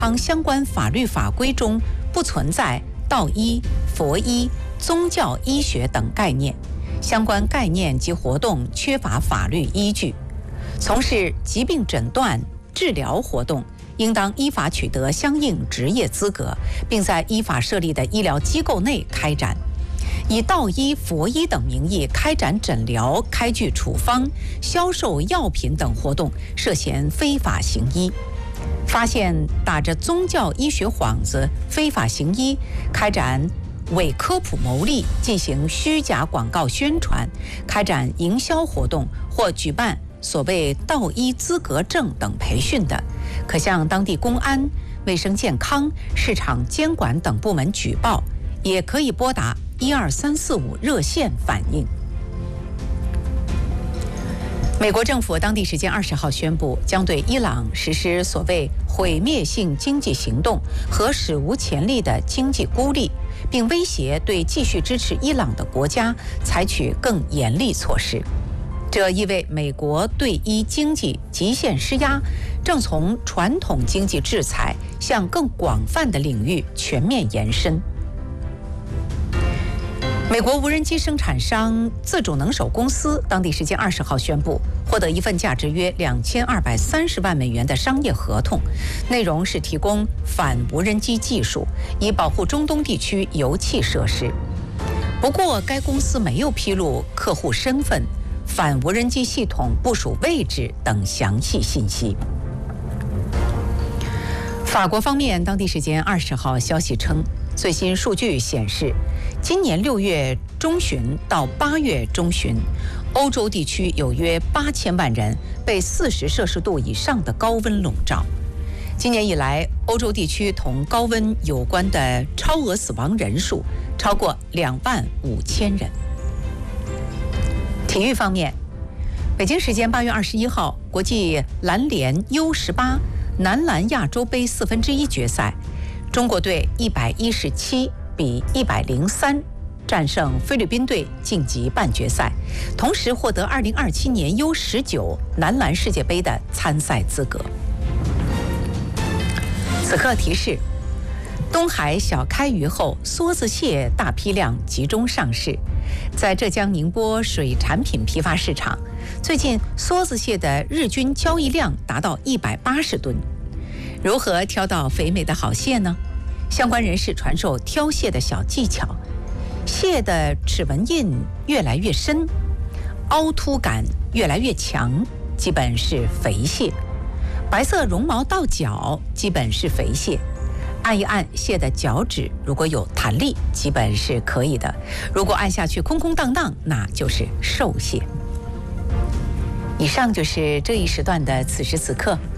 方相关法律法规中不存在道医、佛医、宗教医学等概念，相关概念及活动缺乏法律依据。从事疾病诊断、治疗活动，应当依法取得相应执业资格，并在依法设立的医疗机构内开展。以道医、佛医等名义开展诊疗、开具处方、销售药品等活动，涉嫌非法行医。发现打着宗教医学幌子非法行医，开展伪科普牟利，进行虚假广告宣传，开展营销活动或举办所谓道医资格证等培训的，可向当地公安、卫生健康、市场监管等部门举报，也可以拨打12345热线反映。美国政府当地时间20号宣布，将对伊朗实施所谓毁灭性经济行动和史无前例的经济孤立，并威胁对继续支持伊朗的国家采取更严厉措施。这意味美国对伊经济极限施压正从传统经济制裁向更广泛的领域全面延伸。美国无人机生产商自主能手公司当地时间20号宣布，获得一份价值约2230万美元的商业合同，内容是提供反无人机技术，以保护中东地区油气设施。不过，该公司没有披露客户身份、反无人机系统部署位置等详细信息。法国方面当地时间20号消息称，最新数据显示，今年6月中旬到8月中旬，欧洲地区有约8000万人被40摄氏度以上的高温笼罩。今年以来，欧洲地区同高温有关的超额死亡人数超过25000人。体育方面，北京时间8月21号，国际篮联 U18 男篮亚洲杯1/4决赛，中国队117比103战胜菲律宾队，晋级半决赛，同时获得2027年 U19 男篮世界杯的参赛资格。此刻提示：东海小开渔后，梭子蟹大批量集中上市。在浙江宁波水产品批发市场，最近梭子蟹的日均交易量达到180吨。如何挑到肥美的好蟹呢？相关人士传授挑蟹的小技巧：蟹的齿纹印越来越深，凹凸感越来越强，基本是肥蟹；白色绒毛到脚，基本是肥蟹。按一按蟹的脚趾，如果有弹力，基本是可以的；如果按下去空空荡荡，那就是瘦蟹。以上就是这一时段的此时此刻。